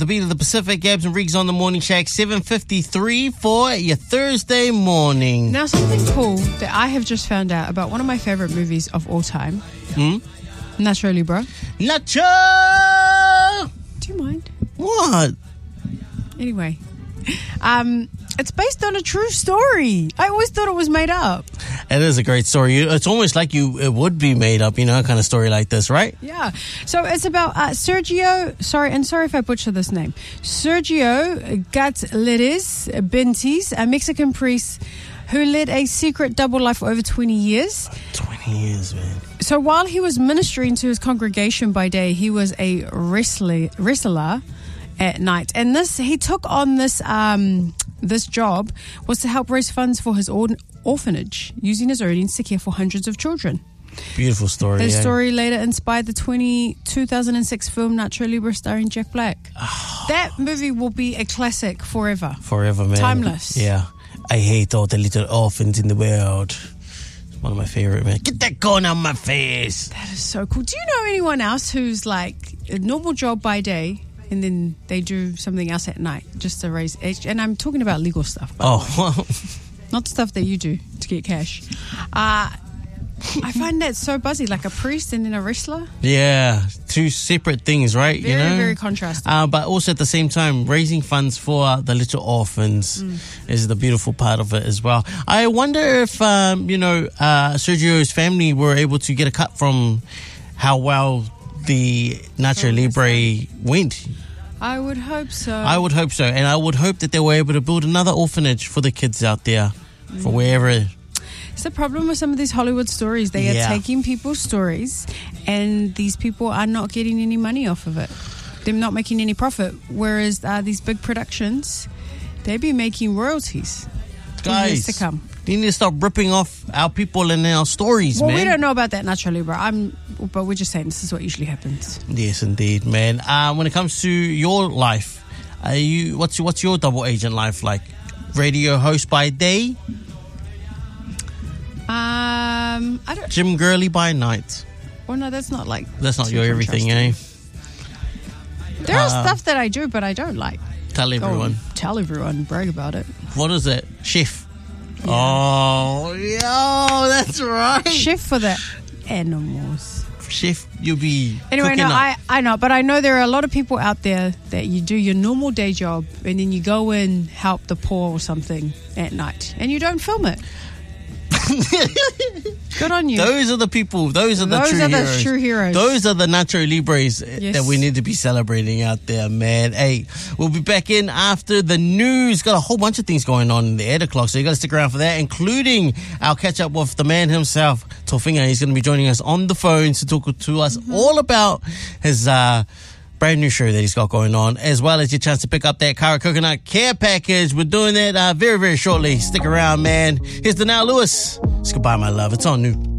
The beat of the Pacific, Gabs and Riggs on the Morning Shack, 7:53 for your Thursday morning. Now, something cool that I have just found out about one of my favorite movies of all time. Nacho Libre. Nacho! Do you mind? What? Anyway, it's based on a true story. I always thought it was made up. It is a great story. It's almost like it would be made up, kind of story like this, right? Yeah. So it's about Sergio, sorry if I butcher this name, Sergio Gatleres Bentis, a Mexican priest who led a secret double life for over 20 years. 20 years, man. So while he was ministering to his congregation by day, he was a wrestler at night. And he took on this job was to help raise funds for his orphanage, using his earnings to care for hundreds of children. Beautiful story. His story later inspired the 2006 film Nacho Libre starring Jack Black. Oh. That movie will be a classic forever. Forever, man. Timeless. Yeah. I hate all the little orphans in the world. It's one of my favorite, man. Get that gun out of my face. That is so cool. Do you know anyone else who's like a normal job by day and then they do something else at night just to raise age? And I'm talking about legal stuff. Well. Not stuff that you do to get cash. I find that so buzzy, like a priest and then a wrestler. Yeah, two separate things, right? Very, very contrasting. But also at the same time, raising funds for the little orphans is the beautiful part of it as well. I wonder if, Sergio's family were able to get a cut from how well the Nacho Libre went. I would hope so. I would hope so. And I would hope that they were able to build another orphanage for the kids out there, for wherever. It's the problem with some of these Hollywood stories. They are taking people's stories and these people are not getting any money off of it. They're not making any profit. Whereas these big productions, they be making royalties. Guys, to come. You need to stop ripping off our people and our stories, man. Well, we don't know about that Nacho Libre. But we're just saying this is what usually happens. Yes, indeed, man. When it comes to your life, what's your double agent life like? Radio host by day? I don't. Gym girly by night. Well, no, that's not like. That's not your everything, eh? There is stuff that I do, but I don't like. Tell everyone. Tell everyone. Brag about it. What is it? Chef. Yeah. Oh, yo, that's right. Chef for the animals. Chef, you'll be anyway. cooking No, up. I know, but I know there are a lot of people out there that you do your normal day job and then you go in help the poor or something at night and you don't film it. Good on you. Those are the people. Those are the true heroes. Those are the Nacho Libres that we need to be celebrating out there, man. Hey, we'll be back in after the news. Got a whole bunch of things going on in the 8 o'clock, so you got to stick around for that, including our catch up with the man himself, Tofinga. He's going to be joining us on the phone to talk to us all about his brand new show that he's got going on, as well as your chance to pick up that Kara Coconut Care Package. We're doing that very, very shortly. Stick around, man. Here's the Now Lewis. It's Goodbye, My Love. It's on New.